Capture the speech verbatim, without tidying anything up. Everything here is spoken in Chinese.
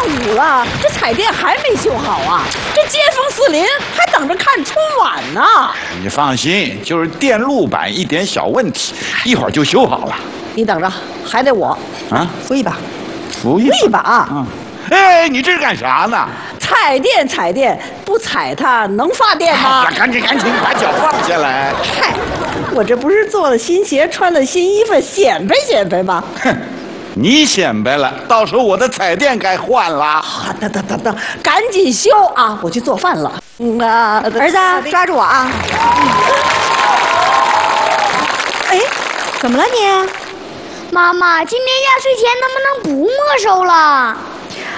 午了，这彩电还没修好啊！这街坊四邻还等着看春晚呢。 你放心，就是电路板一点小问题，一会儿就修好了。 你等着，还得我啊， 扶一把， 扶一一把。 嗯，哎，你这是干啥呢？ 彩电，彩电，不踩它能发电吗？ 哎呀，赶紧赶紧把脚放下来！ 嗨，我这不是做了新鞋，穿了新衣服，显摆显摆吗？ 哼，你显摆了，到时候我的彩电该换了。 啊，等等等等，赶紧修啊！我去做饭了。嗯啊， 儿子，抓住我啊！哎，怎么了你？ 妈妈，今天压岁钱能不能不没收了？